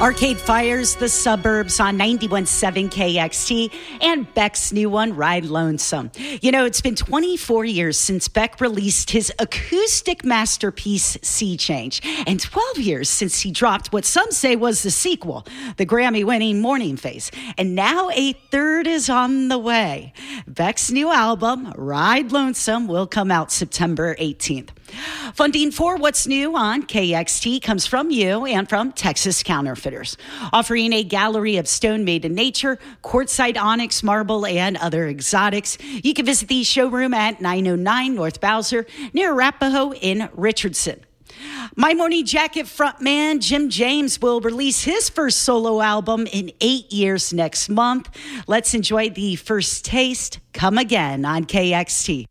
Arcade Fire's The Suburbs on 91.7 KXT and Beck's new one, Ride Lonesome. You know, it's been 24 years since Beck released his acoustic masterpiece, Sea Change, and 12 years since he dropped what some say was the sequel, the Grammy-winning Morning Face. And now a third is on the way. Beck's new album, Ride Lonesome, will come out September 18th. Funding for What's New on KXT comes from you and from Texas Counterfeiters, offering a gallery of stone made in nature, quartzite, onyx, marble, and other exotics. You can visit the showroom at 909 North Bowser near Arapahoe in Richardson. My Morning Jacket frontman Jim James will release his first solo album in 8 years next month. Let's enjoy the first taste. Come Again on KXT.